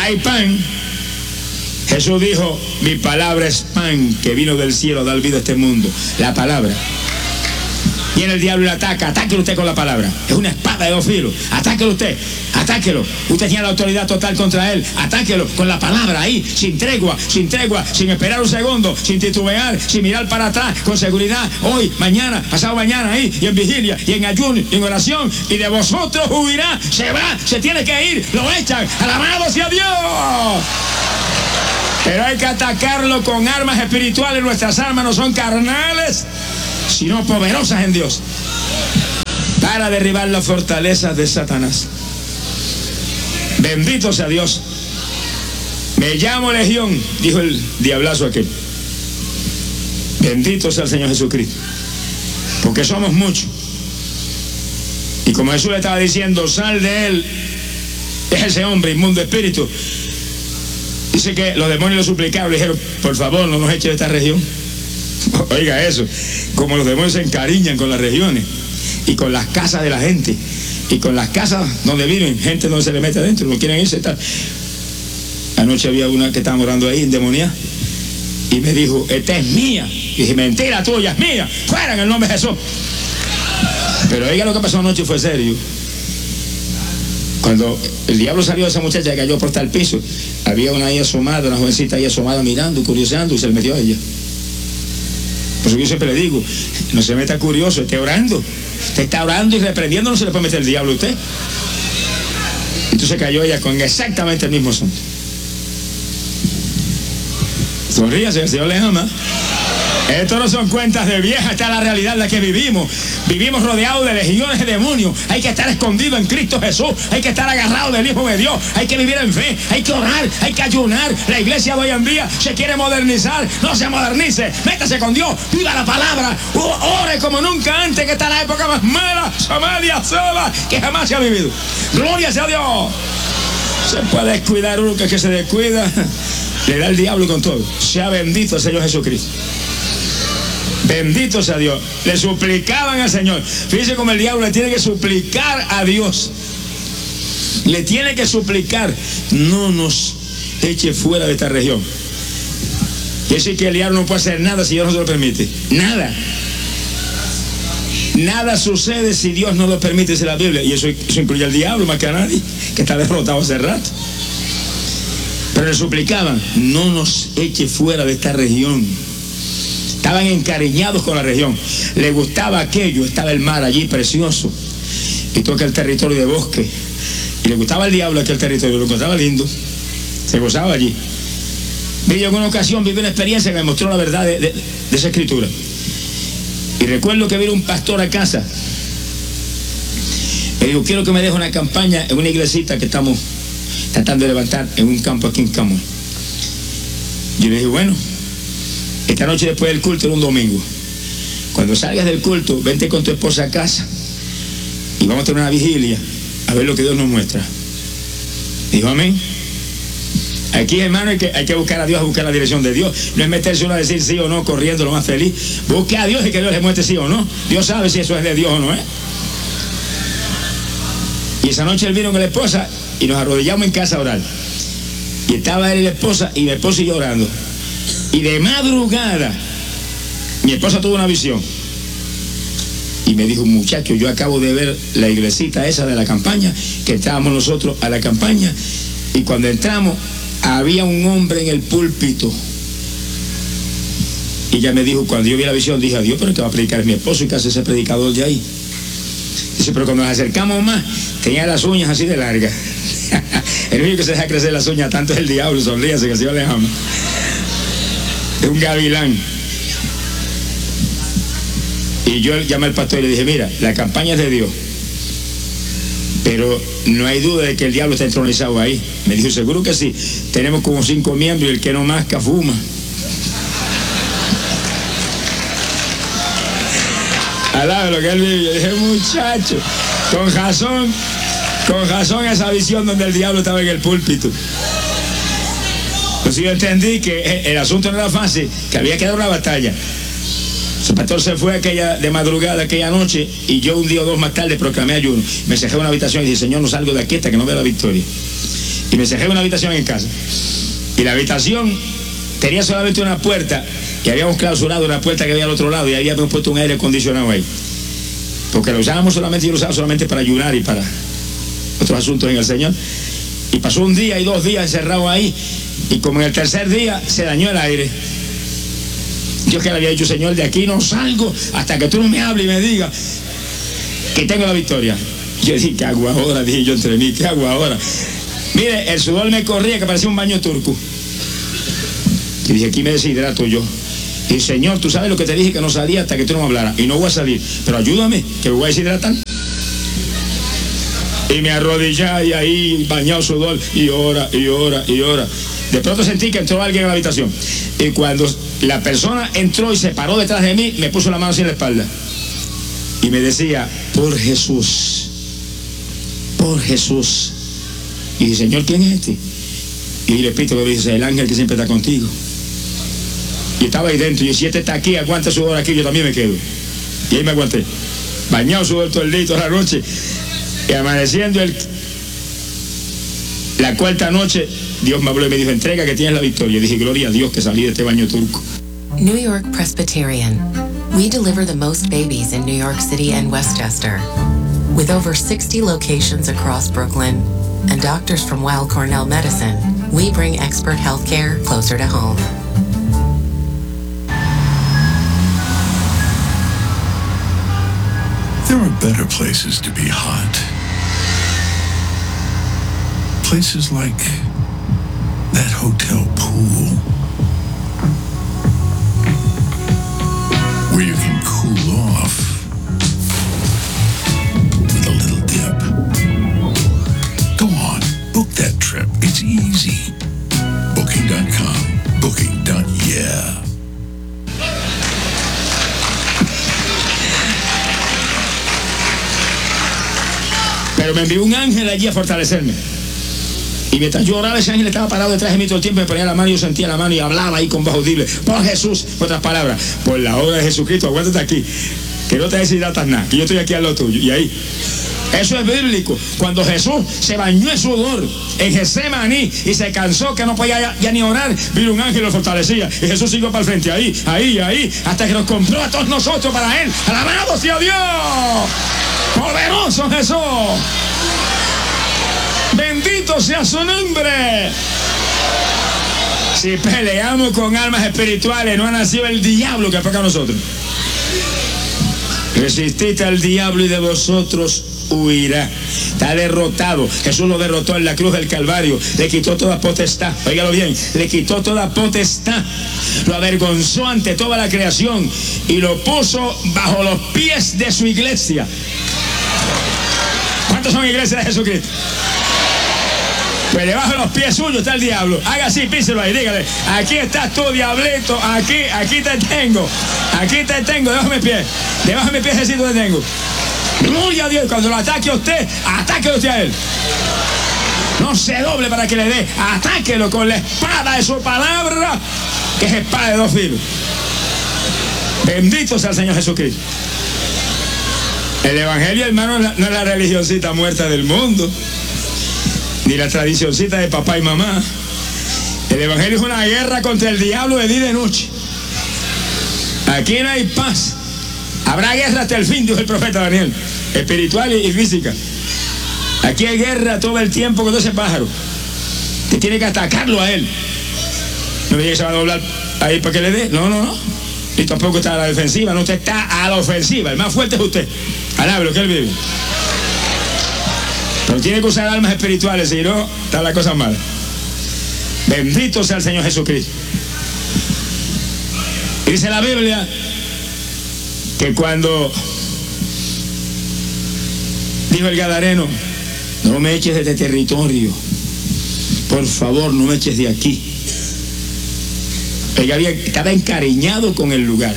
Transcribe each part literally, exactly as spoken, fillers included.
hay pan. Jesús dijo, mi palabra es pan que vino del cielo a dar vida a este mundo. La palabra. Viene el diablo y le ataca, atáquelo usted con la palabra. Es una espada de dos filos. Atáquelo usted, atáquelo. Usted tiene la autoridad total contra él. Atáquelo con la palabra ahí, sin tregua, sin tregua, sin esperar un segundo, sin titubear, sin mirar para atrás, con seguridad. Hoy, mañana, pasado mañana ahí, y en vigilia, y en ayuno, y en oración. Y de vosotros huirá, se va, se tiene que ir, lo echan. Alabado sea Dios. Pero hay que atacarlo con armas espirituales. Nuestras armas no son carnales, sino poderosas en Dios, para derribar las fortalezas de Satanás. Bendito sea Dios. Me llamo Legión, dijo el diablazo aquel. Bendito sea el Señor Jesucristo, porque somos muchos. Y como Jesús le estaba diciendo, sal de él, es ese hombre inmundo espíritu. Dice que los demonios lo suplicaron, le dijeron, por favor, no nos eche de esta región. Oiga eso, como los demonios se encariñan con las regiones y con las casas de la gente y con las casas donde viven, gente donde se le mete adentro, no quieren irse. Tal. Anoche había una que estaba orando ahí, endemoniada, y me dijo, esta es mía. Y dije, mentira tuya, es mía, fuera en el nombre de Jesús. Pero oiga, lo que pasó anoche fue serio. Cuando el diablo salió de esa muchacha que cayó por tal piso, había una ahí asomada, una jovencita ahí asomada mirando, curioseando, y se le metió a ella. Por eso yo siempre le digo, no se meta curioso, esté orando. Usted está orando y reprendiendo, no se le puede meter el diablo a usted. Entonces cayó ella con exactamente el mismo son. Sonríase, el Señor le ama. Esto no son cuentas de vieja, esta es la realidad en la que vivimos. Vivimos rodeados de legiones de demonios. Hay que estar escondido en Cristo Jesús. Hay que estar agarrado del Hijo de Dios. Hay que vivir en fe. Hay que orar. Hay que ayunar. La iglesia de hoy en día se quiere modernizar. No se modernice. Métase con Dios. Viva la palabra. Ore como nunca antes, que está la época más mala, Somalia, sola, que jamás se ha vivido. Gloria sea a Dios. Se puede descuidar uno que, que se descuida. Le da el diablo con todo. Sea bendito el Señor Jesucristo. Bendito sea Dios. Le suplicaban al Señor. Fíjense cómo el diablo le tiene que suplicar a Dios. Le tiene que suplicar, no nos eche fuera de esta región. Quiere decir que el diablo no puede hacer nada si Dios no se lo permite. Nada. Nada sucede si Dios no lo permite, dice la Biblia. Y eso, eso incluye al diablo más que a nadie, que está derrotado hace rato. Pero le suplicaban, no nos eche fuera de esta región. Estaban encariñados con la región. Le gustaba aquello. Estaba el mar allí precioso. Y todo aquel territorio de bosque. Y le gustaba al diablo aquel territorio. Lo encontraba lindo. Se gozaba allí. Vi yo en una ocasión, viví una experiencia que me mostró la verdad de, de, de esa escritura. Y recuerdo que vino un pastor a casa. Me dijo, quiero que me deje una campaña en una iglesita que estamos tratando de levantar en un campo aquí en Camuy. Yo le dije, bueno, esta noche después del culto era un domingo. Cuando salgas del culto, vente con tu esposa a casa y vamos a tener una vigilia a ver lo que Dios nos muestra. Dijo amén. Aquí, hermano, hay que, hay que buscar a Dios, a buscar la dirección de Dios. No es meterse uno a decir sí o no, corriendo lo más feliz. Busque a Dios y que Dios le muestre sí o no. Dios sabe si eso es de Dios o no es. Y esa noche él vino con la esposa y nos arrodillamos en casa a orar. Y estaba él y la esposa, y la esposa y yo orando. Y de madrugada, mi esposa tuvo una visión. Y me dijo, muchacho, yo acabo de ver la iglesita esa de la campaña, que estábamos nosotros a la campaña. Y cuando entramos, había un hombre en el púlpito. Y ella me dijo, cuando yo vi la visión, dije, adiós, pero que va a predicar es mi esposo, y que hace ese predicador de ahí. Dice, pero cuando nos acercamos más, tenía las uñas así de largas. El único que se deja crecer las uñas tanto es el diablo, sonríase que el Señor le ama. Es un gavilán. Y yo llamé al pastor y le dije, mira, la campaña es de Dios, pero no hay duda de que el diablo está entronizado ahí. Me dijo, seguro que sí. Tenemos como cinco miembros y el que no masca fuma. Alabe lo que él vive. Yo dije, muchacho, con razón, con razón esa visión donde el diablo estaba en el púlpito. Entonces yo entendí que el asunto no era fácil, que había que dar una batalla. El pastor se fue aquella de madrugada, aquella noche, y yo un día o dos más tarde proclamé ayuno. Me cerré en una habitación y dije, Señor, no salgo de aquí hasta que no vea la victoria. Y me cerré en una habitación en casa. Y la habitación tenía solamente una puerta, y habíamos clausurado una puerta que había al otro lado, y ahí habíamos puesto un aire acondicionado ahí. Porque lo usábamos solamente, yo lo usaba solamente para ayunar y para otros asuntos en el Señor. Y pasó un día y dos días encerrado ahí, y como en el tercer día se dañó el aire. Yo que le había dicho, Señor, de aquí no salgo hasta que tú no me hables y me digas que tengo la victoria. Yo dije, ¿qué hago ahora? Dije yo entre mí, ¿qué hago ahora? Mire, el sudor me corría que parecía un baño turco. Y dije, aquí me deshidrato yo. Y dije, Señor, tú sabes lo que te dije, que no salía hasta que tú no me hablaras. Y no voy a salir, pero ayúdame, que me voy a deshidratar. Y me arrodillé y ahí bañado sudor, y ora, y ora, y ora. De pronto sentí que entró alguien en la habitación. Y cuando la persona entró y se paró detrás de mí, me puso la mano así en la espalda. Y me decía, por Jesús, por Jesús. Y dije, Señor, ¿quién es este? Y el Espíritu me dice, el ángel que siempre está contigo. Y estaba ahí dentro, y si este está aquí, aguanta sudor aquí, yo también me quedo. Y ahí me aguanté, bañado sudor todo el día, toda la noche. Y amaneciendo el, la cuarta noche, Dios me habló y me dijo, entrega que tienes la victoria. Y dije, gloria a Dios que salí de este baño turco. New York Presbyterian. We deliver the most babies in New York City and Westchester. With over sixty locations across Brooklyn and doctors from Weill Cornell Medicine, we bring expert healthcare closer to home. There are better places to be hot. Places like that hotel pool, where you can cool off with a little dip. Go on, book that trip. It's easy. Booking dot com. Booking. Yeah. Pero me envió un ángel allí a fortalecerme. Y mientras yo oraba, ese ángel estaba parado detrás de mí todo el tiempo, me ponía la mano y yo sentía la mano y hablaba ahí con voz audible. Por Jesús, otras palabras, por la obra de Jesucristo, aguántate aquí, que no te deshidratas nada, que yo estoy aquí al lado tuyo. Y ahí, eso es bíblico. Cuando Jesús se bañó en sudor en Getsemaní y se cansó que no podía ya, ya ni orar, vino un ángel y lo fortalecía. Y Jesús siguió para el frente, ahí, ahí, ahí, hasta que nos compró a todos nosotros para Él. ¡Alabado sea Dios! ¡Poderoso Jesús! Bendito sea su nombre. Si peleamos con almas espirituales, no ha nacido el diablo que ataca a nosotros. Resistid al diablo y de vosotros huirá. Está derrotado. Jesús lo derrotó en la cruz del Calvario. Le quitó toda potestad. Óigalo bien. Le quitó toda potestad. Lo avergonzó ante toda la creación y lo puso bajo los pies de su iglesia. ¿Cuántos son iglesias de Jesucristo? Pues debajo de los pies suyos está el diablo. Haga así, píselo ahí, dígale, aquí estás tú, diablito, aquí, aquí te tengo, aquí te tengo, debajo de mis pies, debajo de mis pies así te tengo. Gloria a Dios. Cuando lo ataque a usted, atáquelo usted a él. No se doble para que le dé, atáquelo con la espada de su palabra, que es espada de dos filos. Bendito sea el Señor Jesucristo. El evangelio, hermano, no es la religioncita muerta del mundo, ni la tradicioncita de papá y mamá. El evangelio es una guerra contra el diablo de día y de noche. Aquí no hay paz. Habrá guerra hasta el fin, dijo el profeta Daniel, espiritual y física. Aquí hay guerra todo el tiempo con ese pájaro. Te tiene que atacarlo a él. No me diga que se va a doblar ahí para que le dé. No, no, no. Y tampoco está a la defensiva. No, usted está a la ofensiva. El más fuerte es usted. Alabe lo que él vive. Pero tiene que usar almas espirituales, si no, está la cosa mala. Bendito sea el Señor Jesucristo. Y dice la Biblia que cuando dijo el Gadareno, no me eches de este territorio, por favor, no me eches de aquí. Él había, estaba encariñado con el lugar.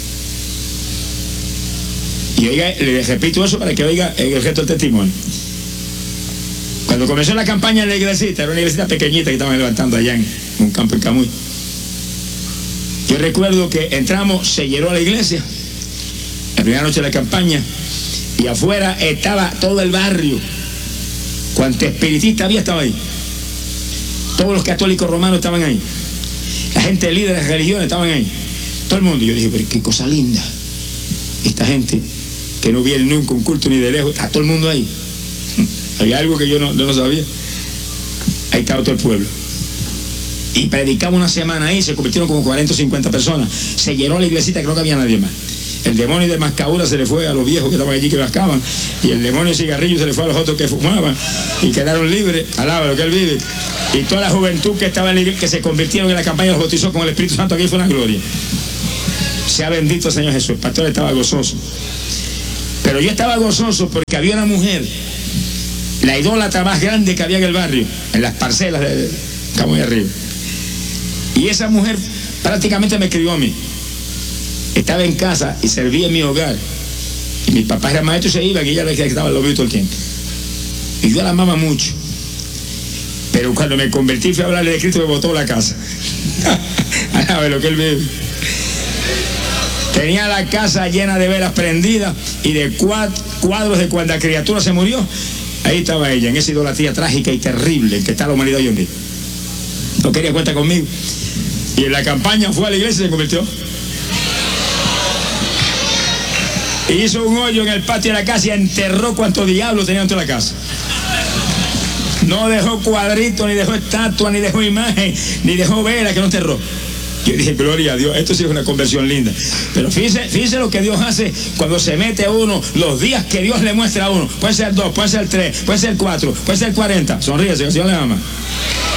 Y oiga, le repito eso para que oiga el resto del testimonio. Cuando comenzó la campaña en la iglesita, era una iglesita pequeñita que estaban levantando allá en un campo en Camuy. Yo recuerdo que entramos, se llenó la iglesia, la primera noche de la campaña, y afuera estaba todo el barrio. Cuánto espiritista había, estaba ahí. Todos los católicos romanos estaban ahí. La gente de líderes de religiones estaban ahí. Todo el mundo. Y yo dije, pero qué cosa linda. Esta gente que no viene nunca un culto ni de lejos, está todo el mundo ahí. Había algo que yo no, yo no sabía. Ahí estaba todo el pueblo. Y predicamos una semana ahí, se convirtieron como cuarenta o cincuenta personas. Se llenó la iglesita, creo que no había nadie más. El demonio de mascadura se le fue a los viejos que estaban allí que mascaban, y el demonio de cigarrillo se le fue a los otros que fumaban, y quedaron libres. Alaba lo que él vive. Y toda la juventud que estaba en la iglesia, que se convirtieron en la campaña, los bautizó con el Espíritu Santo. Aquí fue una gloria. Sea bendito el Señor Jesús. El pastor estaba gozoso. Pero yo estaba gozoso porque había una mujer, la idólatra más grande que había en el barrio, en las parcelas de, de Camo de arriba. Y esa mujer prácticamente me escribió a mí. Estaba en casa y servía en mi hogar. Y mi papá era maestro y se iba, que ella estaba en lo vivo todo el tiempo. Y yo la amaba mucho. Pero cuando me convertí, fui a hablarle de Cristo, me botó la casa. A ver lo que él vive. Tenía la casa llena de velas prendidas y de cuadros de cuando la criatura se murió. Ahí estaba ella, en esa idolatría trágica y terrible en que está la humanidad hoy en día. No quería cuenta conmigo. Y en la campaña fue a la iglesia y se convirtió. Y hizo un hoyo en el patio de la casa y enterró cuantos diablos tenía dentro de la casa. No dejó cuadritos, ni dejó estatua, ni dejó imagen, ni dejó vela, que no enterró. Yo dije, gloria a Dios, esto sí es una conversión linda. Pero fíjese, fíjese lo que Dios hace cuando se mete a uno, los días que Dios le muestra a uno. Puede ser dos, puede ser tres, puede ser cuatro, puede ser cuarenta. Sonríese, que el Señor le ama.